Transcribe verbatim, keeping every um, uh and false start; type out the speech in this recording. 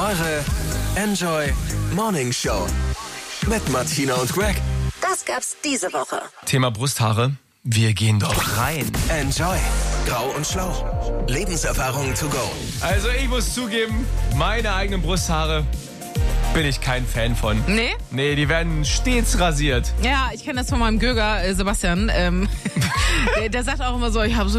Eure Enjoy Morning Show mit Martina und Greg. Das gab's diese Woche. Thema Brusthaare. Wir gehen doch rein. Enjoy Grau und Schlau. Lebenserfahrungen to go. Also ich muss zugeben, meine eigenen Brusthaare bin ich kein Fan von. Nee? Nee, die werden stets rasiert. Ja, ich kenne das von meinem Göger, äh, Sebastian. Ähm, der, der sagt auch immer so, ich habe so